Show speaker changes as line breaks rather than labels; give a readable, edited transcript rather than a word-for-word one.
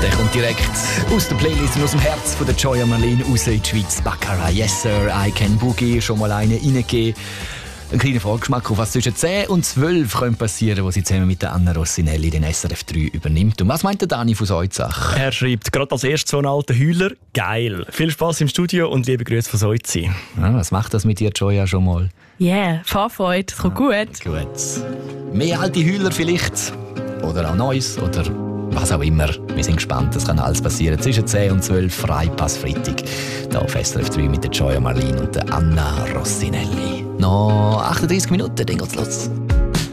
Der kommt direkt aus der Playlist und aus dem Herz von der Joya Marlene raus in die Schweiz. Baccarat, Yes Sir, I Can Boogie, schon mal eine reingegeben. Ein kleiner Vorgeschmack auf was zwischen 10 und 12 könnte passieren, wo sie zusammen mit der Anna Rossinelli den SRF 3 übernimmt. Und was meint der Dani von Soizach?
Er schreibt gerade als erstes so einen alten Heuler. Geil. Viel Spass im Studio und liebe Grüße von Soizi.
Ja, was macht das mit dir, Joya, schon mal?
Fahrfreude, das kommt gut.
Gut. Mehr alte Heuler vielleicht. Oder auch Neues. Oder was auch immer. Wir sind gespannt, es kann alles passieren. Zwischen 10 und 12 Freipass Freitag. Hier auf SRF 3 mit der Joya Marlene und der Anna Rossinelli. Noch 38 Minuten, dann geht's los.